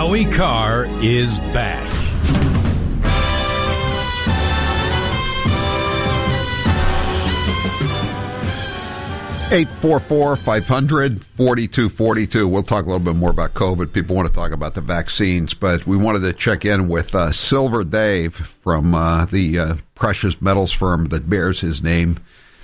Howie Carr is back. 844-500-4242. We'll talk a little bit more about COVID. People want to talk about the vaccines, but we wanted to check in with Silver Dave from the precious metals firm that bears his name.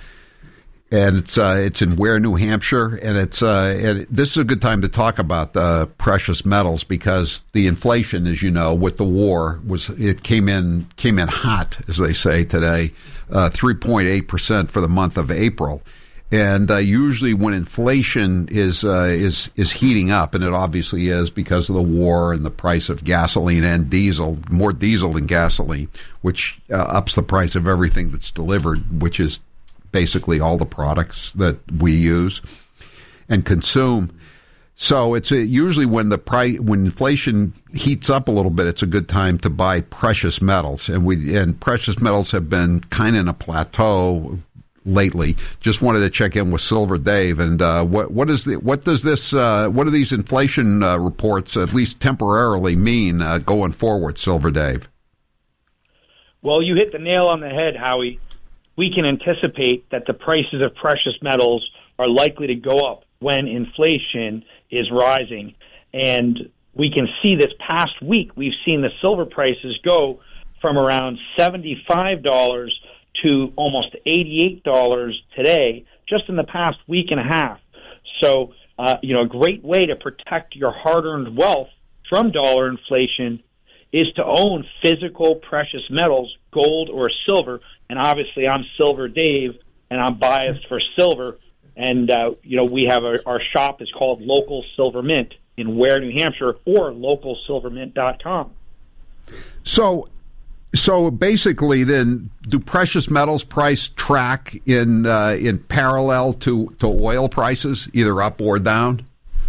And it's in Ware, New Hampshire, and and this is a good time to talk about precious metals because the inflation, as you know, with the war came in hot, as they say today, 3.8% for the month of April. And usually when inflation is heating up, and it obviously is because of the war and the price of gasoline and diesel, more diesel than gasoline, which ups the price of everything that's delivered, which is basically all the products that we use and consume. So it's usually when inflation heats up a little bit, it's a good time to buy precious metals, and precious metals have been kind of in a plateau lately. Just wanted to check in with Silver Dave, and what do these inflation reports, at least temporarily, mean going forward, Silver Dave? Well, you hit the nail on the head, Howie. We can anticipate that the prices of precious metals are likely to go up when inflation is rising. And we can see this past week, we've seen the silver prices go from around $75 to almost $88 today, just in the past week and a half. So, a great way to protect your hard-earned wealth from dollar inflation is to own physical precious metals, gold or silver. And obviously I'm Silver Dave, and I'm biased for silver. And, we have our shop is called Local Silver Mint in Ware, New Hampshire, or localsilvermint.com. So basically then, do precious metals price track in parallel to oil prices, either up or down?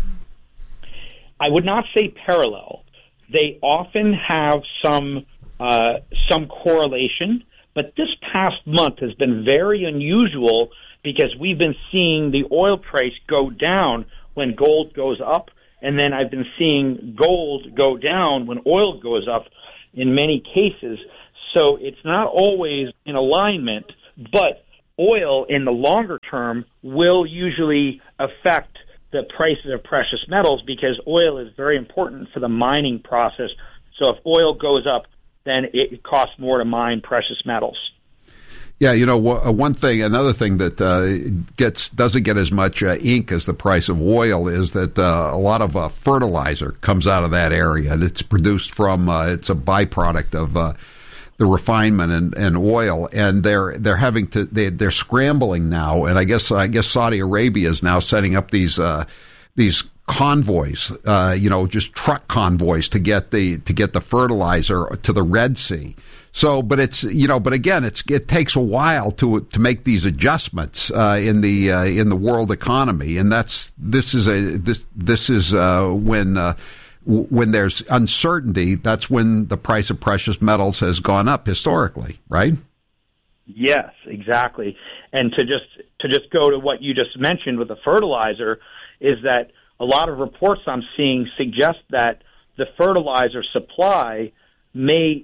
I would not say parallel. They often have some correlation, but this past month has been very unusual because we've been seeing the oil price go down when gold goes up, and then I've been seeing gold go down when oil goes up in many cases. So it's not always in alignment, but oil in the longer term will usually affect the prices of precious metals because oil is very important for the mining process. So if oil goes up, then it costs more to mine precious metals. Yeah, another thing that doesn't get as much ink as the price of oil is that a lot of fertilizer comes out of that area, and it's produced from it's a byproduct of the refinement and oil, and they're scrambling now, and I guess Saudi Arabia is now setting up these convoys, just truck convoys to get the fertilizer to the Red Sea. So, but again, it takes a while to make these adjustments in the world economy, and this is when there's uncertainty. That's when the price of precious metals has gone up historically, right? Yes, exactly. And to just go to what you just mentioned with the fertilizer is that a lot of reports I'm seeing suggest that the fertilizer supply may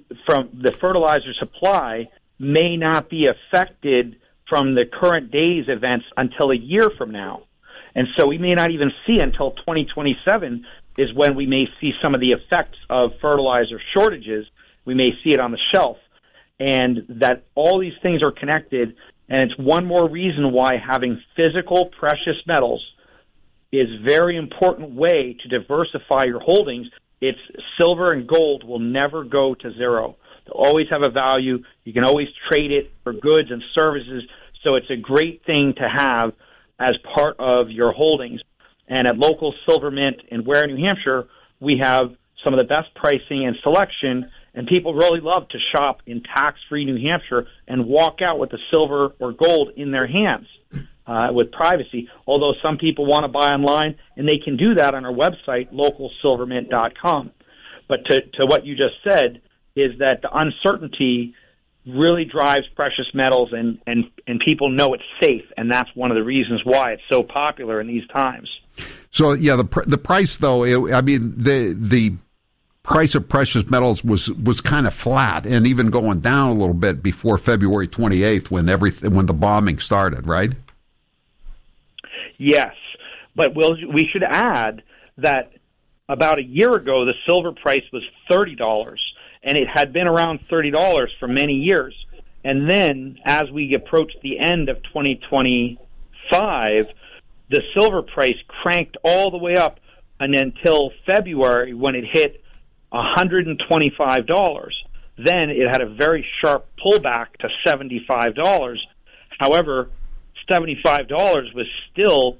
not be affected from the current day's events until a year from now. And so we may not even see until 2027 is when we may see some of the effects of fertilizer shortages. We may see it on the shelf. And that all these things are connected, and it's one more reason why having physical precious metals is a very important way to diversify your holdings. It's silver and gold will never go to zero. They'll always have a value. You can always trade it for goods and services. So it's a great thing to have as part of your holdings. And at Local Silver Mint in Ware, New Hampshire, we have some of the best pricing and selection, and people really love to shop in tax-free New Hampshire and walk out with the silver or gold in their hands with privacy, although some people want to buy online, and they can do that on our website, localsilvermint.com. But to what you just said is that the uncertainty really drives precious metals, and people know it's safe, and that's one of the reasons why it's so popular in these times. So, yeah, the price, though, the price of precious metals was kind of flat and even going down a little bit before February 28th when the bombing started, right? Yes, but we should add that about a year ago the silver price was $30, and it had been around $30 for many years. And then as we approach the end of 2025, the silver price cranked all the way up and until February when it hit $125. Then it had a very sharp pullback to $75. However, $75 was still,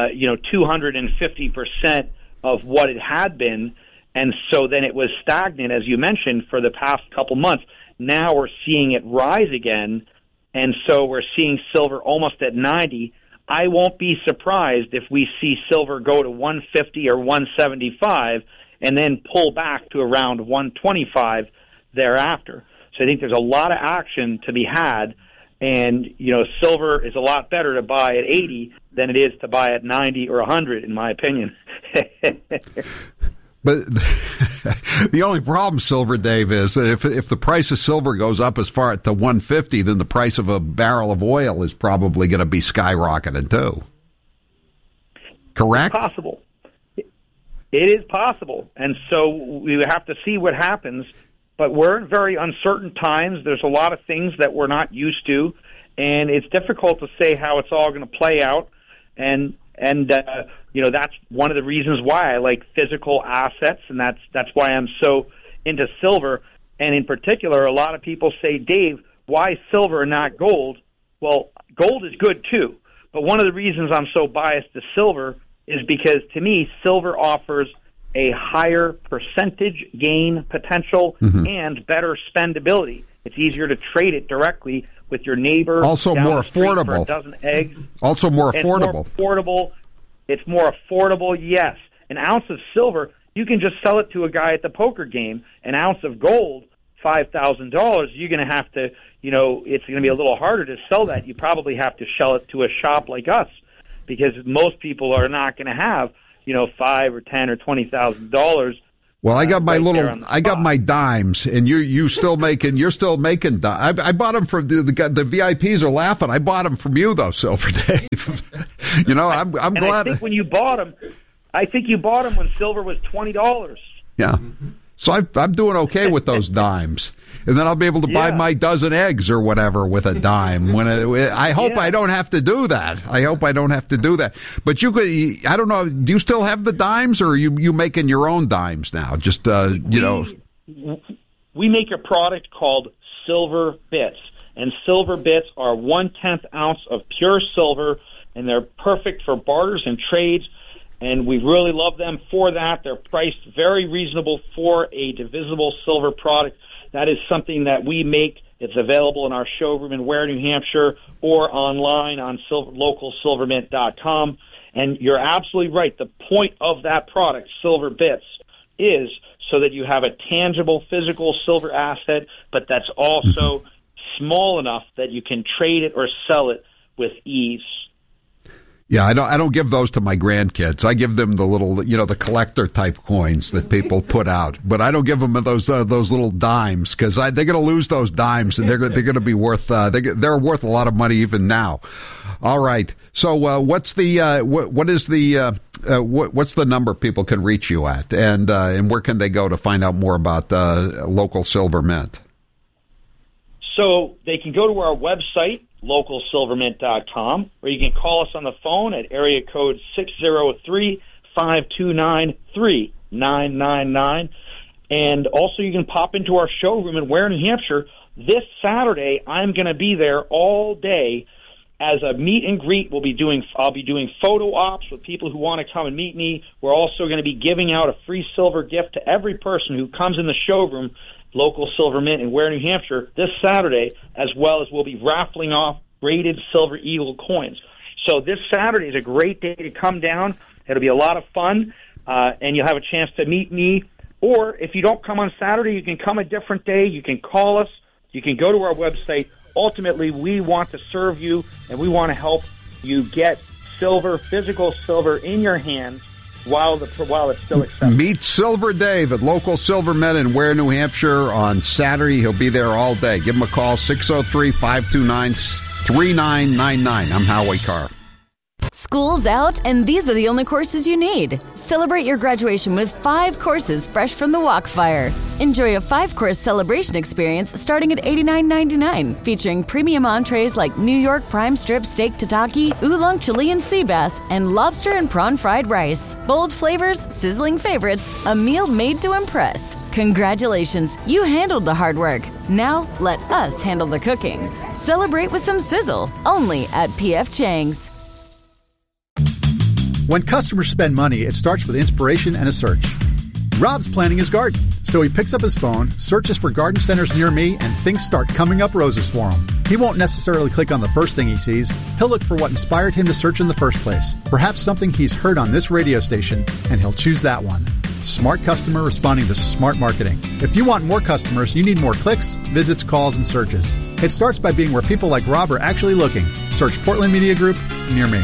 250% of what it had been. And so then it was stagnant, as you mentioned, for the past couple months. Now we're seeing it rise again. And so we're seeing silver almost at 90. I won't be surprised if we see silver go to 150 or 175 and then pull back to around 125 thereafter. So I think there's a lot of action to be had. And, silver is a lot better to buy at 80 than it is to buy at 90 or 100, in my opinion. But the only problem, Silver Dave, is that if the price of silver goes up as far to 150, then the price of a barrel of oil is probably going to be skyrocketing too. Correct? It's possible. It is possible. And so we have to see what happens. But we're in very uncertain times. There's a lot of things that we're not used to, and it's difficult to say how it's all going to play out. And that's one of the reasons why I like physical assets, and that's why I'm so into silver. And in particular, a lot of people say, Dave, why silver and not gold? Well, gold is good too, but one of the reasons I'm so biased to silver is because to me, silver offers a higher percentage gain potential and better spendability. It's easier to trade it directly with your neighbor. Also more affordable. For a dozen eggs. Also more affordable. It's more affordable, yes. An ounce of silver, you can just sell it to a guy at the poker game. An ounce of gold, $5,000, you're going to have to, it's going to be a little harder to sell that. You probably have to sell it to a shop like us because most people are not going to have, $5,000 or $10,000 or $20,000. Well, I got I got my dimes, and you're still making dimes. I bought them from the VIPs are laughing. I bought them from you though, Silver Dave. I'm glad. I think when you bought them, when silver was $20. Yeah. So I'm doing okay with those dimes, and then I'll be able to buy my dozen eggs or whatever with a dime. I hope I don't have to do that. But you could. I don't know. Do you still have the dimes, or are you making your own dimes now? Just We make a product called Silver Bits, and Silver Bits are 1/10 ounce of pure silver, and they're perfect for barters and trades. And we really love them for that. They're priced very reasonable for a divisible silver product. That is something that we make. It's available in our showroom in Ware, New Hampshire, or online on localsilvermint.com. And you're absolutely right. The point of that product, Silver Bits, is so that you have a tangible, physical silver asset, but that's also small enough that you can trade it or sell it with ease. Yeah, I don't give those to my grandkids. I give them the little, the collector type coins that people put out. But I don't give them those little dimes because they're going to lose those dimes, and they're going to be worth they're worth a lot of money even now. All right. So what's the what's the number people can reach you at, and where can they go to find out more about Local Silver Mint? So they can go to our website, localsilvermint.com, or you can call us on the phone at area code 603-529-3999. And also you can pop into our showroom in Ware, New Hampshire. This Saturday, I'm going to be there all day as a meet and greet. I'll be doing photo ops with people who want to come and meet me. We're also going to be giving out a free silver gift to every person who comes in the showroom, Local Silver Mint in Ware, New Hampshire, this Saturday, as well as we'll be raffling off graded Silver Eagle coins. So this Saturday is a great day to come down. It'll be a lot of fun, and you'll have a chance to meet me. Or if you don't come on Saturday, you can come a different day. You can call us. You can go to our website. Ultimately, we want to serve you, and we want to help you get silver, physical silver, in your hands while it's still acceptable. Meet Silver Dave at local Silvermen in Ware, New Hampshire on Saturday. He'll be there all day. Give him a call, 603-529-3999. I'm Howie Carr. School's out, and these are the only courses you need. Celebrate your graduation with 5 courses fresh from the Walkfire. Enjoy a 5-course celebration experience starting at $89.99, featuring premium entrees like New York prime strip steak tataki, oolong Chilean sea bass, and lobster and prawn fried rice. Bold flavors, sizzling favorites, a meal made to impress. Congratulations, you handled the hard work. Now let us handle the cooking. Celebrate with some sizzle, only at P.F. Chang's. When customers spend money, it starts with inspiration and a search. Rob's planning his garden, so he picks up his phone, searches for garden centers near me, and things start coming up roses for him. He won't necessarily click on the first thing he sees. He'll look for what inspired him to search in the first place. Perhaps something he's heard on this radio station, and he'll choose that one. Smart customer responding to smart marketing. If you want more customers, you need more clicks, visits, calls, and searches. It starts by being where people like Rob are actually looking. Search Portland Media Group near me.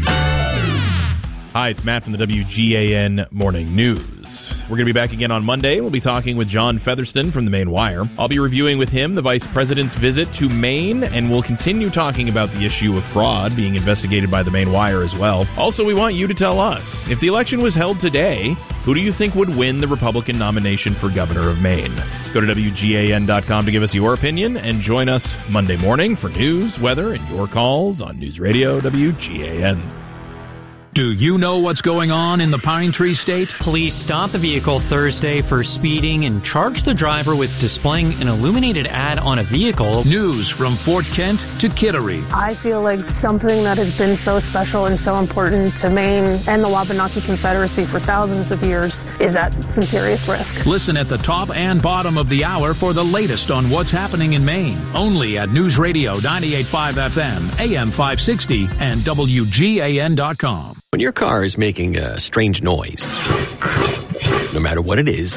Hi, it's Matt from the WGAN Morning News. We're going to be back again on Monday. We'll be talking with John Featherston from the Maine Wire. I'll be reviewing with him the Vice President's visit to Maine, and we'll continue talking about the issue of fraud being investigated by the Maine Wire as well. Also, we want you to tell us, if the election was held today, who do you think would win the Republican nomination for governor of Maine? Go to WGAN.com to give us your opinion, and join us Monday morning for news, weather, and your calls on News Radio WGAN. Do you know what's going on in the Pine Tree State? Police stopped the vehicle Thursday for speeding and charged the driver with displaying an illuminated ad on a vehicle. News from Fort Kent to Kittery. I feel like something that has been so special and so important to Maine and the Wabanaki Confederacy for thousands of years is at some serious risk. Listen at the top and bottom of the hour for the latest on what's happening in Maine. Only at News Radio 98.5 FM, AM 560, and WGAN.com. When your car is making a strange noise, no matter what it is,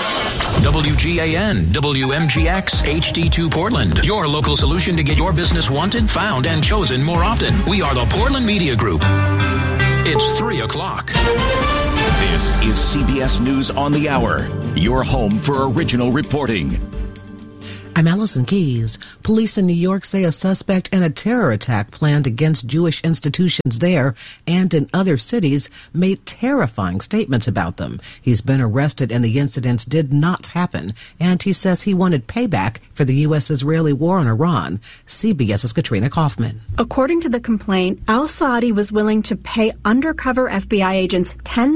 WGAN, WMGX, HD2 Portland. Your local solution to get your business wanted, found, and chosen more often. We are the Portland Media Group. It's 3 o'clock. This is CBS News on the Hour, your home for original reporting. I'm Allison Keyes. Police in New York say a suspect in a terror attack planned against Jewish institutions there and in other cities made terrifying statements about them. He's been arrested and the incidents did not happen, and he says he wanted payback for the U.S.-Israeli war on Iran. CBS's Katrina Kaufman. According to the complaint, al-Saadi was willing to pay undercover FBI agents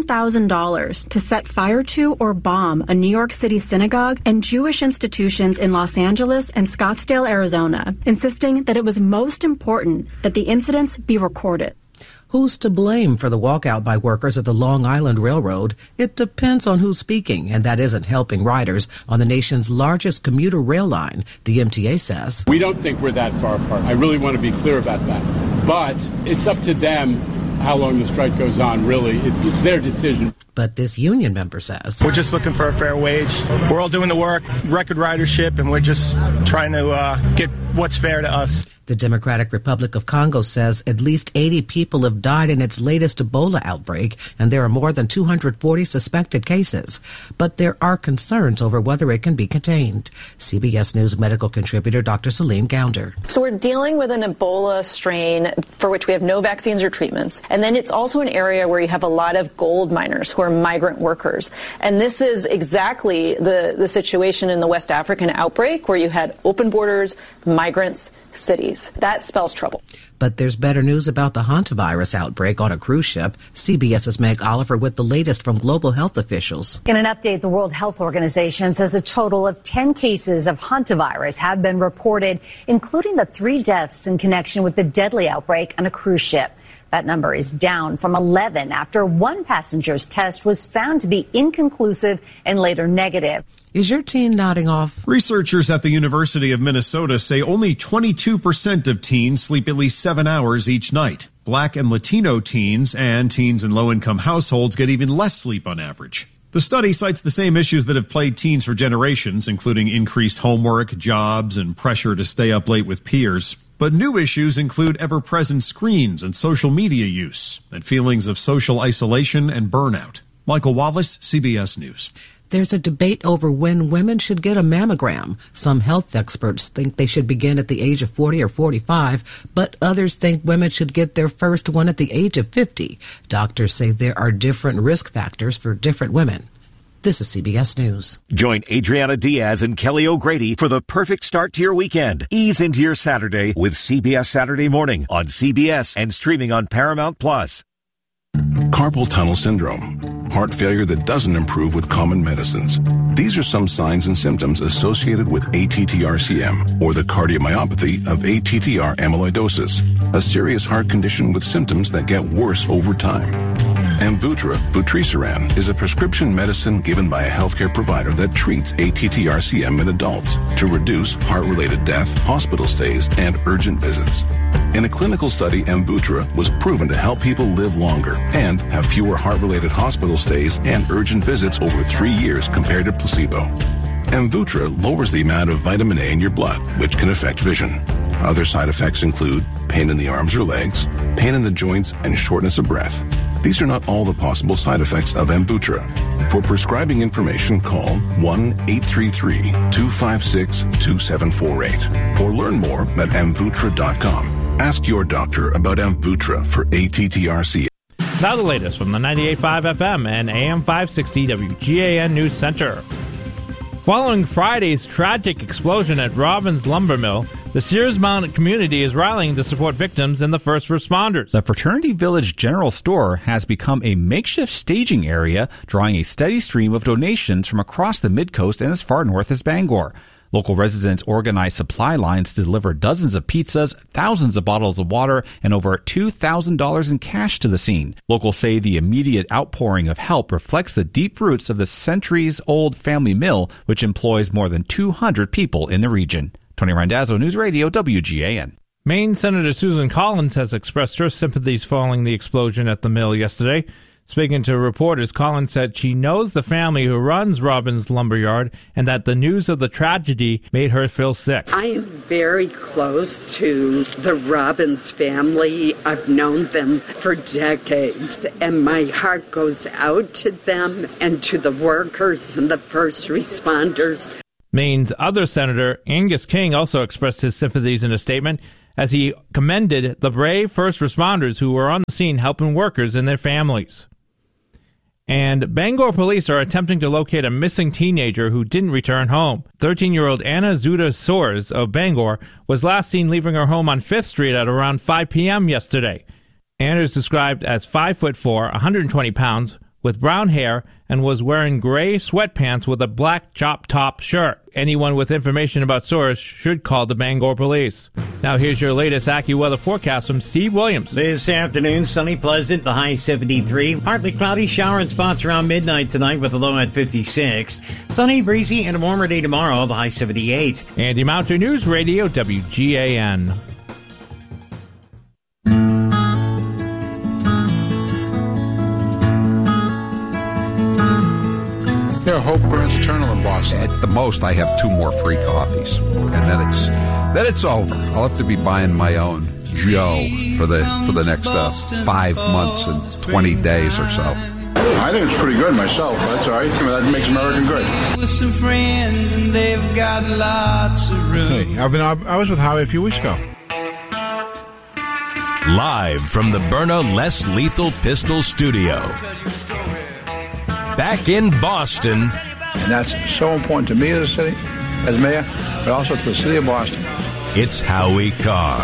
$10,000 to set fire to or bomb a New York City synagogue and Jewish institutions in Los Angeles and Scottsdale, Arizona, insisting that it was most important that the incidents be recorded. Who's to blame for the walkout by workers at the Long Island Railroad? It depends on who's speaking, and that isn't helping riders on the nation's largest commuter rail line, the MTA says. We don't think we're that far apart. I really want to be clear about that. But it's up to them how long the strike goes on, really. It's their decision. But this union member says, we're just looking for a fair wage. We're all doing the work, record ridership, and we're just trying to get what's fair to us. The Democratic Republic of Congo says at least 80 people have died in its latest Ebola outbreak, and there are more than 240 suspected cases. But there are concerns over whether it can be contained. CBS News medical contributor Dr. Celine Gounder. So we're dealing with an Ebola strain for which we have no vaccines or treatments. And then it's also an area where you have a lot of gold miners who are migrant workers. And this is exactly the situation in the West African outbreak where you had open borders, migrants, cities. That spells trouble. But there's better news about the hantavirus outbreak on a cruise ship. CBS's Meg Oliver with the latest from global health officials. In an update, the World Health Organization says a total of 10 cases of hantavirus have been reported, including the 3 deaths in connection with the deadly outbreak on a cruise ship. That number is down from 11 after one passenger's test was found to be inconclusive and later negative. Is your teen nodding off? Researchers at the University of Minnesota say only 22% of teens sleep at least 7 hours each night. Black and Latino teens and teens in low-income households get even less sleep on average. The study cites the same issues that have plagued teens for generations, including increased homework, jobs, and pressure to stay up late with peers. But new issues include ever-present screens and social media use, and feelings of social isolation and burnout. Michael Wallace, CBS News. There's a debate over when women should get a mammogram. Some health experts think they should begin at the age of 40 or 45, but others think women should get their first one at the age of 50. Doctors say there are different risk factors for different women. This is CBS News. Join Adriana Diaz and Kelly O'Grady for the perfect start to your weekend. Ease into your Saturday with CBS Saturday Morning on CBS and streaming on Paramount+. Carpal tunnel syndrome, heart failure that doesn't improve with common medicines. These are some signs and symptoms associated with ATTR-CM, or the cardiomyopathy of ATTR amyloidosis, a serious heart condition with symptoms that get worse over time. Amvuttra, vutrisiran, is a prescription medicine given by a healthcare provider that treats ATTR-CM in adults to reduce heart-related death, hospital stays, and urgent visits. In a clinical study, Amvuttra was proven to help people live longer and have fewer heart-related hospital stays and urgent visits over 3 years compared to placebo. Amvuttra lowers the amount of vitamin A in your blood, which can affect vision. Other side effects include pain in the arms or legs, pain in the joints, and shortness of breath. These are not all the possible side effects of Amvuttra. For prescribing information, call 1-833-256-2748 or learn more at Amvuttra.com. Ask your doctor about Amvuttra for ATTR-CM. Now the latest from the 98.5 FM and AM 560 WGAN News Center. Following Friday's tragic explosion at Robbins Lumber Mill, the Sears Mountain community is rallying to support victims and the first responders. The Fraternity Village General Store has become a makeshift staging area, drawing a steady stream of donations from across the Mid-Coast and as far north as Bangor. Local residents organized supply lines to deliver dozens of pizzas, thousands of bottles of water, and over $2,000 in cash to the scene. Locals say the immediate outpouring of help reflects the deep roots of the centuries-old family mill, which employs more than 200 people in the region. Tony Randazzo, News Radio, WGAN. Maine Senator Susan Collins has expressed her sympathies following the explosion at the mill yesterday. Speaking to reporters, Collins said she knows the family who runs Robbins Lumberyard and that the news of the tragedy made her feel sick. I am very close to the Robbins family. I've known them for decades, and my heart goes out to them and to the workers and the first responders. Maine's other senator, Angus King, also expressed his sympathies in a statement as he commended the brave first responders who were on the scene helping workers and their families. And Bangor police are attempting to locate a missing teenager who didn't return home. 13-year-old Anna Zuda Soares of Bangor was last seen leaving her home on 5th Street at around 5 p.m. yesterday. Anna is described as 5'4", 120 pounds, with brown hair, and was wearing gray sweatpants with a black chop-top shirt. Anyone with information about Soares should call the Bangor police. Now here's your latest AccuWeather forecast from Steve Williams. This afternoon, sunny, pleasant, the high 73. Partly cloudy, shower in spots around midnight tonight with a low at 56. Sunny, breezy, and a warmer day tomorrow, the high 78. Andy Mountain, News Radio, WGAN. Yeah, hope burns eternal in Boston. At the most, I have 2 more free coffees, and then it's over. I'll have to be buying my own Joe for the next 5 months and 20 days or so. I think it's pretty good myself. That's all right. That makes America great. With some friends, and they've got lots of room. Hey, I was with Howie a few weeks ago. Live from the Byrna Less Lethal Pistol Studio. Back in Boston. And that's so important to me as a city, as mayor, but also to the city of Boston. It's Howie Carr.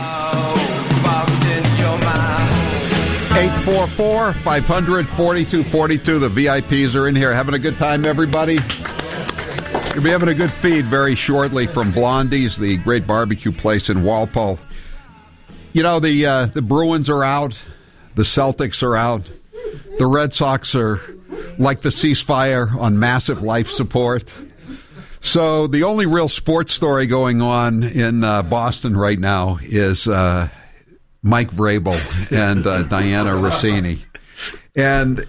844-500-4242. The VIPs are in here. Having a good time, everybody? You'll be having a good feed very shortly from Blondie's, the great barbecue place in Walpole. You know, the Bruins are out. The Celtics are out. The Red Sox are like the ceasefire on massive life support. So the only real sports story going on in Boston right now is Mike Vrabel and Diana Rossini. And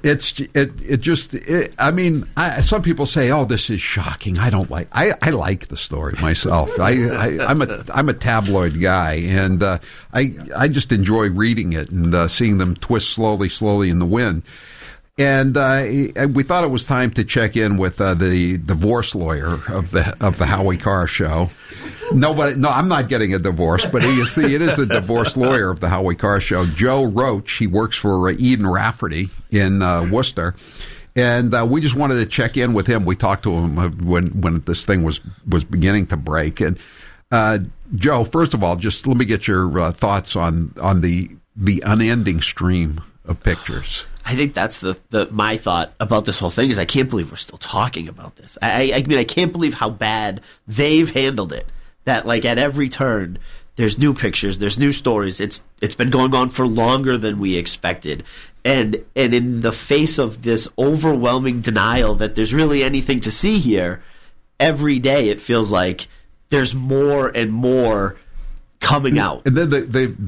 some people say, "Oh, this is shocking." I don't like. I like the story myself. I'm a tabloid guy, and I just enjoy reading it and seeing them twist slowly in the wind. And we thought it was time to check in with the divorce lawyer of the Howie Carr Show. No, I'm not getting a divorce, but you see, it is the divorce lawyer of the Howie Carr Show, Joe Roach. He works for Eden Rafferty in Worcester, and we just wanted to check in with him. We talked to him when this thing was beginning to break. And Joe, first of all, just let me get your thoughts on the unending stream of pictures. I think that's my thought about this whole thing is I can't believe we're still talking about this. I mean, I can't believe how bad they've handled it. That like at every turn, there's new pictures, there's new stories. It's been going on for longer than we expected, and in the face of this overwhelming denial that there's really anything to see here, every day it feels like there's more and more coming out. And then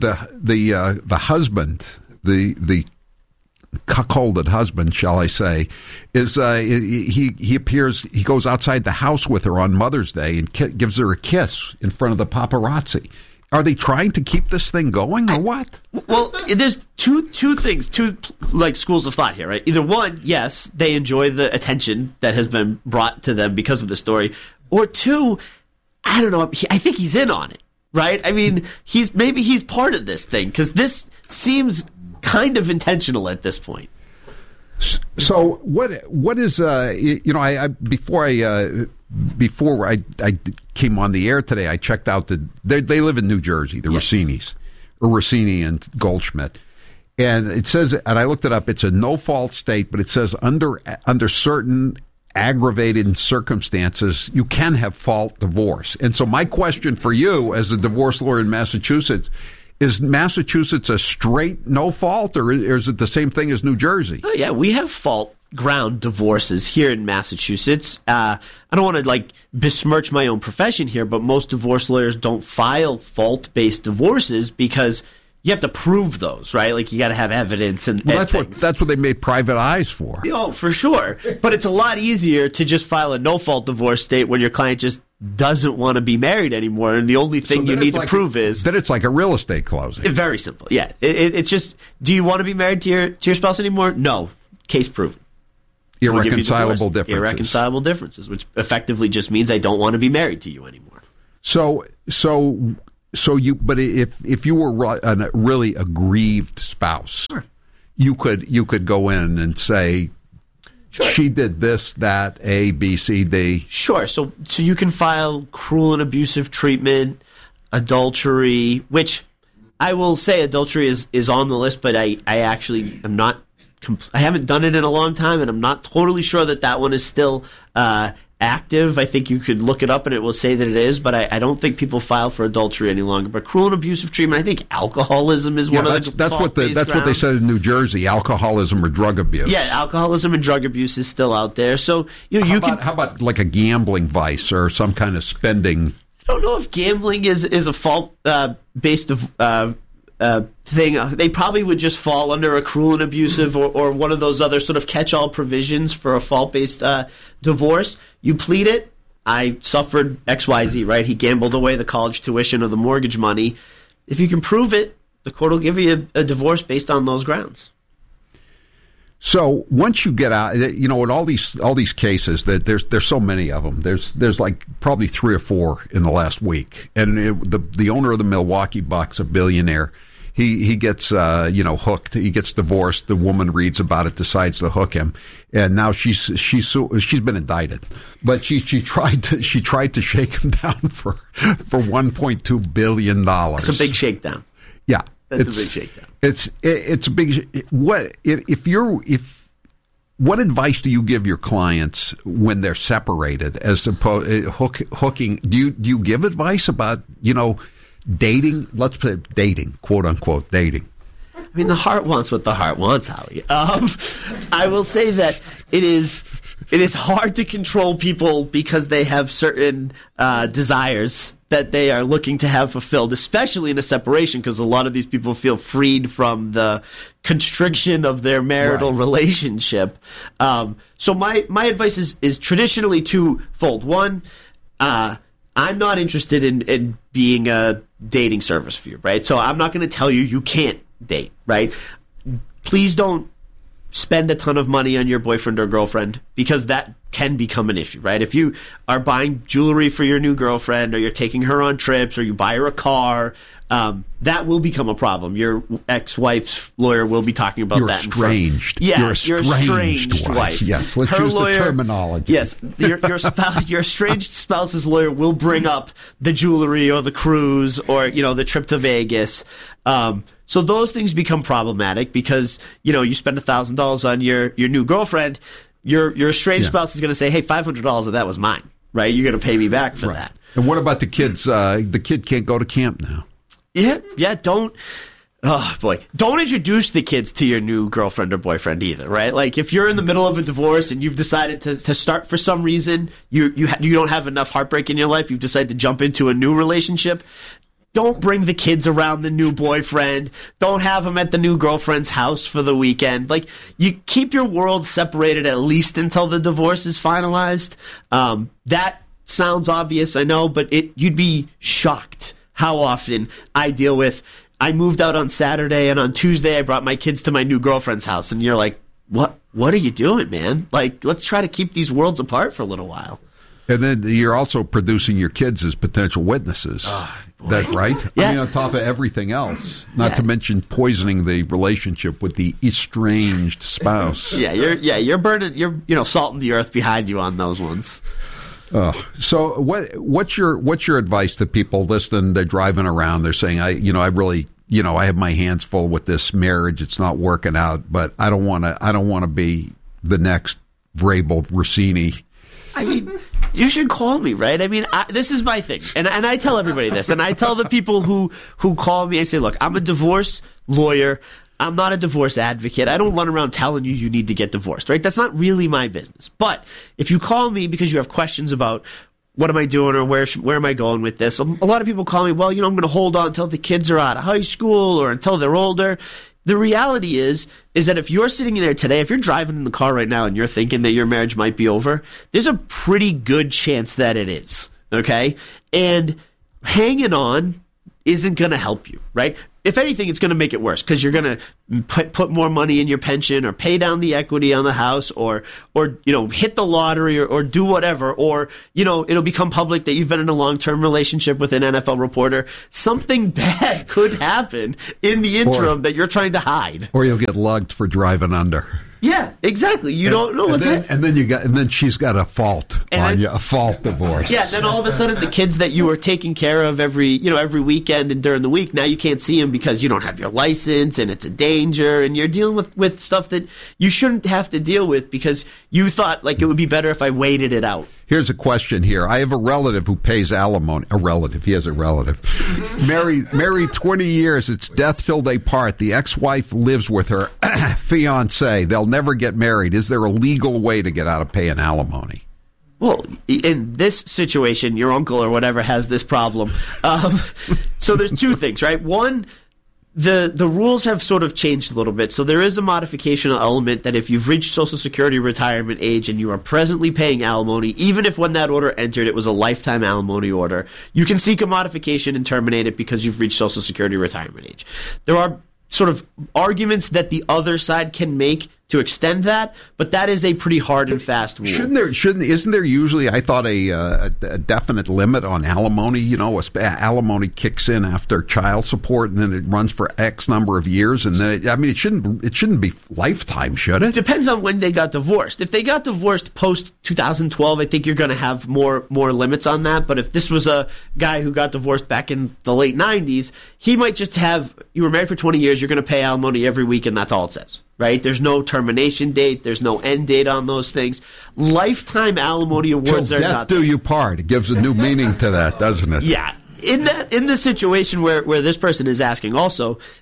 the husband, the cuckolded husband, shall I say, is he appears, he goes outside the house with her on Mother's Day and gives her a kiss in front of the paparazzi. Are they trying to keep this thing going or what? Well, there's two things, two like schools of thought here, right? Either one, yes, they enjoy the attention that has been brought to them because of the story, or two, I don't know, I think he's in on it, right? I mean, he's part of this thing because this seems kind of intentional at this point. So what is before I came on the air today, I checked out they live in New Jersey, the Rossinis, or Rossini and Goldschmidt, and it says, and I looked it up, it's a no fault state, but it says under certain aggravated circumstances you can have fault divorce. And so my question for you as a divorce lawyer in Massachusetts, is Massachusetts a straight no fault, or is it the same thing as New Jersey? Oh, yeah, we have fault ground divorces here in Massachusetts. I don't want to besmirch my own profession here, but most divorce lawyers don't file fault-based divorces because you have to prove those, right? Like you got to have evidence and that's what they made private eyes for. Oh, for sure. But it's a lot easier to just file a no-fault divorce state when your client just doesn't want to be married anymore, and the only thing you need to prove is that it's like a real estate closing. Very simple. Yeah, it's just, do you want to be married to your spouse anymore? No. Case proven. Irreconcilable differences. Irreconcilable differences, which effectively just means I don't want to be married to you anymore. So you, but if you were a really aggrieved spouse, sure, you could go in and say, sure, she did this, that, A, B, C, D. Sure. So you can file cruel and abusive treatment, adultery, which I will say adultery is on the list, but I actually am not. I haven't done it in a long time, and I'm not totally sure that one is still active. I think you could look it up and it will say that it is, but I don't think people file for adultery any longer. But cruel and abusive treatment, I think alcoholism is one of the that's what they said in New Jersey, alcoholism or drug abuse. Yeah, alcoholism and drug abuse is still out there. So how about like a gambling vice or some kind of spending? I don't know if gambling is a fault based thing. They probably would just fall under a cruel and abusive or one of those other sort of catch-all provisions for a fault-based divorce. You plead it. I suffered XYZ, right? He gambled away the college tuition or the mortgage money. If you can prove it, the court will give you a divorce based on those grounds. So once you get out, in all these cases, that there's so many of them. There's like probably 3 or 4 in the last week, and the owner of the Milwaukee Bucks, a billionaire, he gets hooked. He gets divorced. The woman reads about it, decides to hook him, and now she's been indicted. But she tried to shake him down for $1.2 billion. It's a big shakedown. Yeah. That's a big shakedown. It's a big. What advice do you give your clients when they're separated? As opposed hooking, do you give advice about dating? Let's say dating, quote unquote dating. I mean, the heart wants what the heart wants, Howie. I will say that it is It is hard to control people because they have certain desires that they are looking to have fulfilled, especially in a separation, because a lot of these people feel freed from the constriction of their marital relationship. So my advice is traditionally twofold. One, I'm not interested in being a dating service for you, right? So I'm not going to tell you can't date, right? Please don't spend a ton of money on your boyfriend or girlfriend, because that can become an issue, right? If you are buying jewelry for your new girlfriend, or you're taking her on trips, or you buy her a car, that will become a problem. Your ex-wife's lawyer will be talking about that. Estranged. You're estranged wife. Yes, let's use the terminology. Yes, your estranged spouse's lawyer will bring up the jewelry or the cruise or the trip to Vegas. So those things become problematic because you spend $1,000 on your new girlfriend. Your estranged spouse is going to say, "Hey, $500 of that was mine, right? You're going to pay me back for that." And what about the kids? The kid can't go to camp now. Yeah. Don't introduce the kids to your new girlfriend or boyfriend either, right? Like if you're in the middle of a divorce and you've decided to start for some reason, you don't have enough heartbreak in your life, you've decided to jump into a new relationship. Don't bring the kids around the new boyfriend. Don't have them at the new girlfriend's house for the weekend. Like, you keep your world separated at least until the divorce is finalized. That sounds obvious, I know, but you'd be shocked how often I deal with, I moved out on Saturday and on Tuesday I brought my kids to my new girlfriend's house. And you're like, what are you doing, man? Like, let's try to keep these worlds apart for a little while. And then you're also producing your kids as potential witnesses. That's right? Yeah. I mean, on top of everything else. Not to mention poisoning the relationship with the estranged spouse. You're burning, you're salting the earth behind you on those ones. So what's your advice to people listening? They're driving around. They're saying, I have my hands full with this marriage. It's not working out, but I don't want to be the next Vrabel Rossini. I mean, you should call me, right? I mean, this is my thing. And I tell everybody this. And I tell the people who call me, I say, look, I'm a divorce lawyer. I'm not a divorce advocate. I don't run around telling you need to get divorced, right? That's not really my business. But if you call me because you have questions about what am I doing or where am I going with this, a lot of people call me, well, I'm going to hold on until the kids are out of high school or until they're older. The reality is that if you're sitting there today, if you're driving in the car right now and you're thinking that your marriage might be over, there's a pretty good chance that it is, okay? And hanging on isn't going to help you, right? If anything, it's going to make it worse because you're going to put more money in your pension or pay down the equity on the house or hit the lottery or do whatever, or it'll become public that you've been in a long-term relationship with an NFL reporter. Something bad could happen in the interim that you're trying to hide. Or you'll get lugged for driving under. Yeah, exactly. You don't know what that. And then she's got a fault on you, a fault divorce. Yeah, then all of a sudden the kids that you were taking care of every weekend and during the week, now you can't see them because you don't have your license and it's a danger and you're dealing with stuff that you shouldn't have to deal with because you thought like it would be better if I waited it out. Here's a question here. I have a relative who pays alimony. He has a relative. Married 20 years. It's death till they part. The ex-wife lives with her fiance. They'll never get married. Is there a legal way to get out of paying alimony? Well, in this situation, your uncle or whatever has this problem. So there's two things, right? One, the rules have sort of changed a little bit. So there is a modification element that if you've reached Social Security retirement age and you are presently paying alimony, even if when that order entered it was a lifetime alimony order, you can seek a modification and terminate it because you've reached Social Security retirement age. There are sort of arguments that the other side can make to extend that, but that is a pretty hard and fast rule. Isn't there usually, I thought, a definite limit on alimony? Alimony kicks in after child support, and then it runs for X number of years, and then it shouldn't be lifetime, should it? Depends on when they got divorced. If they got divorced post 2012, I think you're going to have more limits on that. But if this was a guy who got divorced back in the late 90s, he might just have, you were married for 20 years, you're going to pay alimony every week, and that's all it says. Right? There's no termination date. There's no end date on those things. Lifetime alimony awards are not. Death do you part. It gives a new meaning to that, doesn't it? Yeah. In the situation where this person is asking also,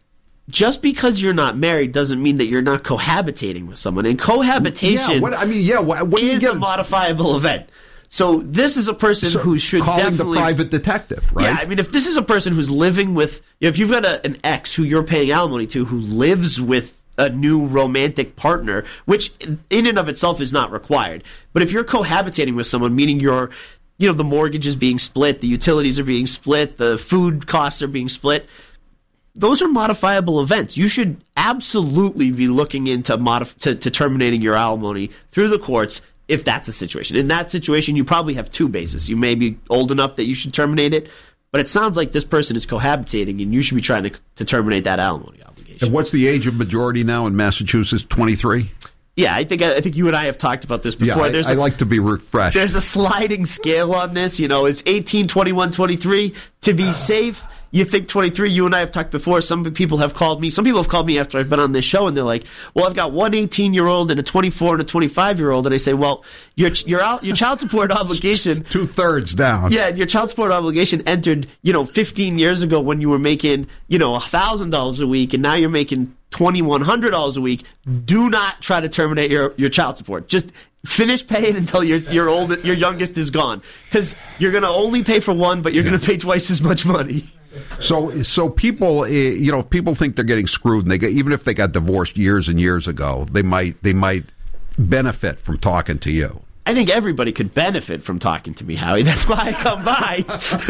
just because you're not married doesn't mean that you're not cohabitating with someone. And cohabitation is a modifiable event. So this is a person who should calling the private detective, right? Yeah, I mean, if this is a person who's living with, if you've got an ex who you're paying alimony to who lives with a new romantic partner, which in and of itself is not required, but if you're cohabitating with someone, meaning the mortgage is being split, the utilities are being split, the food costs are being split, those are modifiable events. You should absolutely be looking into to terminating your alimony through the courts if that's a situation. In that situation, you probably have two bases. You may be old enough that you should terminate it, but it sounds like this person is cohabitating, and you should be trying to terminate that alimony obligation. And what's the age of majority now in Massachusetts? 23? Yeah, I think you and I have talked about this before. Yeah, I like to be refreshed. There's a sliding scale on this. It's 18, 21, 23. To be safe, you think 23. You and I have talked before. Some people have called me after I've been on this show, and they're like, well, I've got one 18-year-old and a 24 and a 25-year-old. And I say, well, your child support obligation... 2/3 down. Yeah, your child support obligation entered, 15 years ago when you were making, $1,000 a week, and now you're making $2,100 a week. Do not try to terminate your child support. Just finish paying until your youngest is gone, because you're going to only pay for one, but you're going to pay twice as much money. So people, people think they're getting screwed, and even if they got divorced years and years ago, they might benefit from talking to you. I think everybody could benefit from talking to me, Howie. That's why I come by.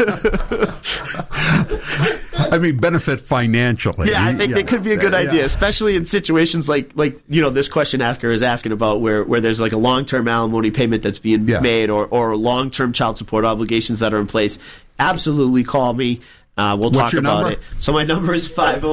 I mean, benefit financially. Yeah, I think that could be a good idea, especially in situations like this question asker is asking about where there's like a long-term alimony payment that's being made or long-term child support obligations that are in place. Absolutely call me. We'll talk about it. So my number is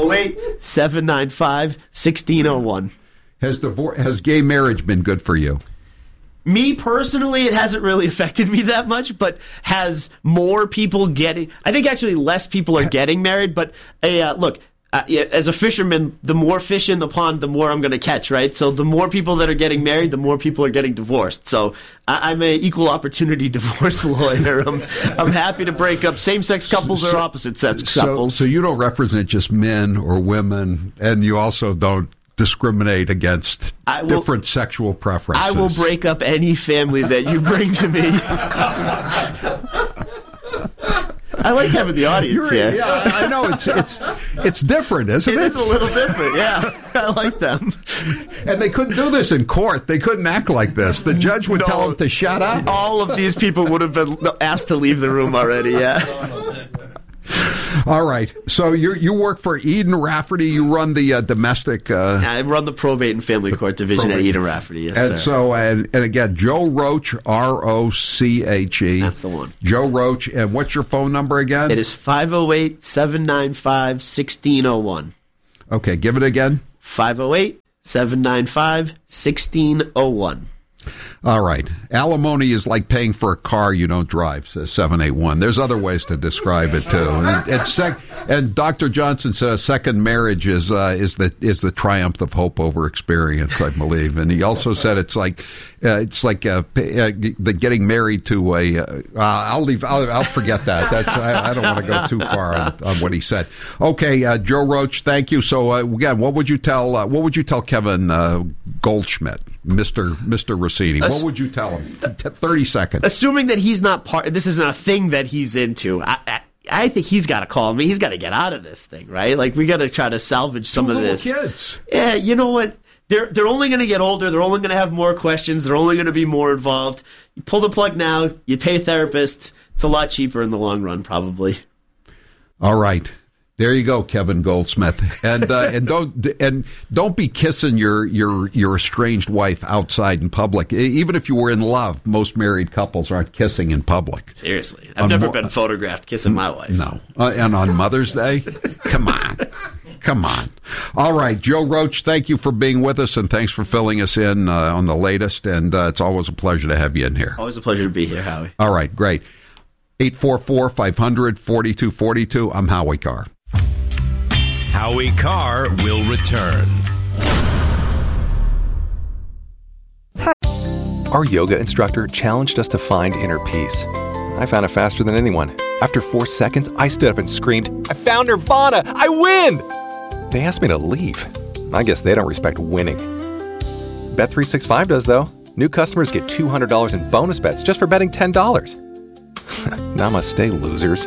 508-795-1601. Has gay marriage been good for you? Me personally, it hasn't really affected me that much, but has more people getting... I think actually less people are getting married, but look, as a fisherman, the more fish in the pond, the more I'm going to catch, right? So the more people that are getting married, the more people are getting divorced. So I'm an equal opportunity divorce lawyer. I'm happy to break up same-sex couples or opposite-sex couples. So you don't represent just men or women, and you also don't discriminate against different sexual preferences. I will break up any family that you bring to me. I like having the audience here. Yeah, I know it's different, isn't it? It is a little different. Yeah, I like them. And they couldn't do this in court. They couldn't act like this. The judge would tell them to shut up. All of these people would have been asked to leave the room already. Yeah. All right. So you work for Eden Rafferty. You run the domestic. I run the probate and family court division at Eden Rafferty. Yes, and sir. So and again, Joe Roach, Roche. That's the one. Joe Roach. And what's your phone number again? It is 508-795-1601. Okay, give it again. 508-795-1601. All right. Alimony is like paying for a car you don't drive, says 781. There's other ways to describe it, too. And Dr. Johnson said a second marriage is the triumph of hope over experience, I believe. And he also said it's like the getting married to a. I'll forget that. I don't want to go too far on what he said. Okay, Joe Roach, thank you. So again, what would you tell Kevin Goldschmidt, Mr. Rossini? What would you tell him? 30 seconds. Assuming that he's not this isn't a thing that he's into. I think he's got to call me. He's got to get out of this thing, right? Like, we got to try to salvage some of this. Kids. Yeah, you know what? They're only going to get older. They're only going to have more questions. They're only going to be more involved. You pull the plug now. You pay a therapist. It's a lot cheaper in the long run, probably. All right. There you go, Kevin Goldsmith, and don't be kissing your estranged wife outside in public. Even if you were in love, most married couples aren't kissing in public. Seriously, I've never been photographed kissing my wife. No, and on Mother's Day, come on. All right, Joe Roach, thank you for being with us, and thanks for filling us in on the latest. And it's always a pleasure to have you in here. Always a pleasure to be here, Howie. All right, great. 844-500-4242. I'm Howie Carr. Howie Carr will return. Our yoga instructor challenged us to find inner peace. I found it faster than anyone. After 4 seconds, I stood up and screamed, "I found Nirvana! I win!" They asked me to leave. I guess they don't respect winning. Bet365 does, though. New customers get $200 in bonus bets just for betting $10. Namaste, losers.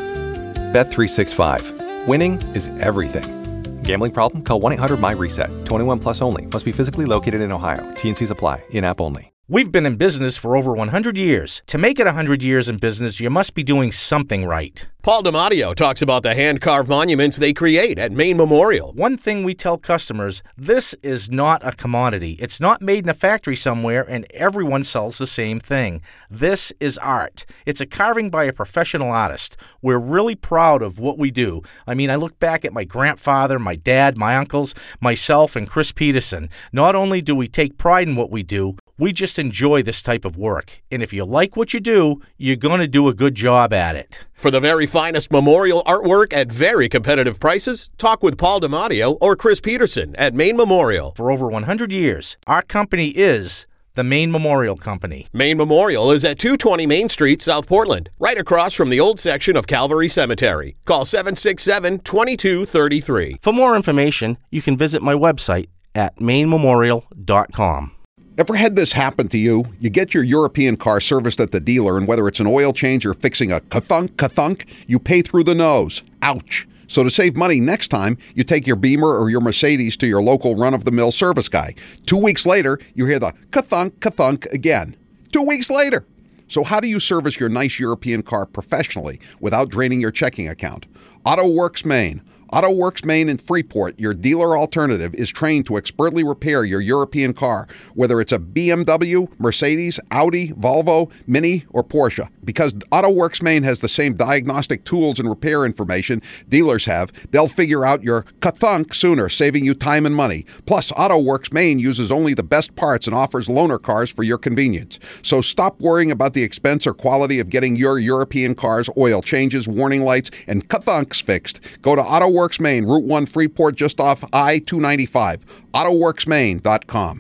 Bet365. Winning is everything. Gambling problem? Call 1-800-MY-RESET. 21 plus only. Must be physically located in Ohio. T&Cs apply. In-app only. We've been in business for over 100 years. To make it 100 years in business, you must be doing something right. Paul DiMatteo talks about the hand-carved monuments they create at Maine Memorial. One thing we tell customers, this is not a commodity. It's not made in a factory somewhere and everyone sells the same thing. This is art. It's a carving by a professional artist. We're really proud of what we do. I mean, I look back at my grandfather, my dad, my uncles, myself, and Chris Peterson. Not only do we take pride in what we do, we just enjoy this type of work. And if you like what you do, you're going to do a good job at it. For the very finest memorial artwork at very competitive prices, talk with Paul DiMatteo or Chris Peterson at Maine Memorial. For over 100 years, our company is the Maine Memorial Company. Maine Memorial is at 220 Main Street, South Portland, right across from the old section of Calvary Cemetery. Call 767-2233. For more information, you can visit my website at mainememorial.com. Ever had this happen to you? You get your European car serviced at the dealer, and whether it's an oil change or fixing a ka-thunk, you pay through the nose. Ouch. So to save money next time, you take your Beamer or your Mercedes to your local run-of-the-mill service guy. 2 weeks later, you hear the ka-thunk again. 2 weeks later. So how do you service your nice European car professionally without draining your checking account? AutoWorks Maine. AutoWorks Maine in Freeport, your dealer alternative, is trained to expertly repair your European car, whether it's a BMW, Mercedes, Audi, Volvo, Mini, or Porsche. Because AutoWorks Maine has the same diagnostic tools and repair information dealers have, they'll figure out your ka-thunk sooner, saving you time and money. Plus, AutoWorks Maine uses only the best parts and offers loaner cars for your convenience. So stop worrying about the expense or quality of getting your European car's oil changes, warning lights, and ka-thunks fixed. Go to AutoWorks Maine, Route 1 Freeport, just off I-295. AutoWorksMaine.com.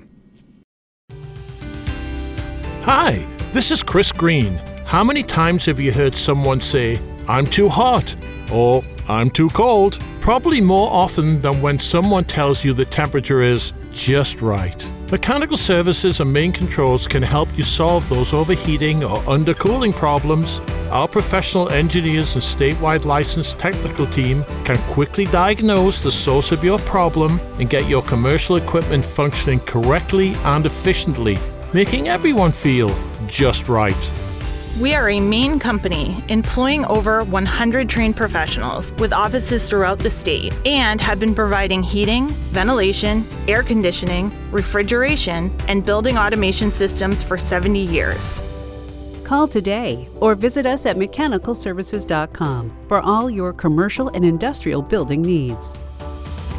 Hi, this is Chris Green. How many times have you heard someone say, "I'm too hot," or "I'm too cold"? Probably more often than when someone tells you the temperature is just right. Mechanical Services and Main Controls can help you solve those overheating or undercooling problems. Our professional engineers and statewide licensed technical team can quickly diagnose the source of your problem and get your commercial equipment functioning correctly and efficiently, making everyone feel just right. We are a Maine company employing over 100 trained professionals with offices throughout the state and have been providing heating, ventilation, air conditioning, refrigeration, and building automation systems for 70 years. Call today or visit us at mechanicalservices.com for all your commercial and industrial building needs.